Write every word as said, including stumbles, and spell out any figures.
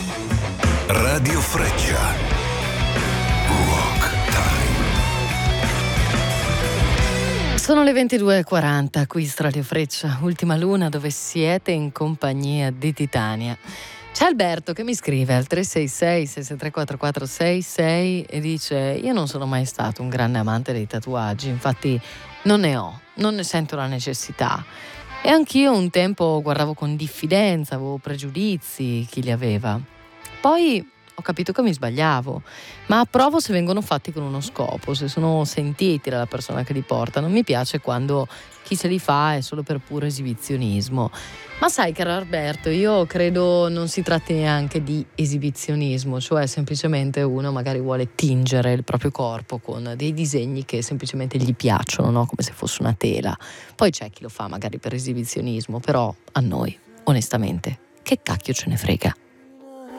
Radio Freccia. Rock Time. Sono le ventidue e quaranta, qui su Radio Freccia, Ultima Luna, dove siete in compagnia di Titania. C'è Alberto che mi scrive al tre sei sei sei sei tre quattro quattro sei sei e dice: io non sono mai stato un grande amante dei tatuaggi, infatti non ne ho, non ne sento la necessità. E anch'io un tempo guardavo con diffidenza, avevo pregiudizi chi li aveva. Poi ho capito che mi sbagliavo, ma approvo se vengono fatti con uno scopo, se sono sentiti dalla persona che li porta. Non mi piace quando chi se li fa è solo per puro esibizionismo. Ma sai, caro Alberto, io credo non si tratti neanche di esibizionismo, cioè semplicemente uno magari vuole tingere il proprio corpo con dei disegni che semplicemente gli piacciono, no? Come se fosse una tela. Poi c'è chi lo fa magari per esibizionismo, però a noi, onestamente, che cacchio ce ne frega.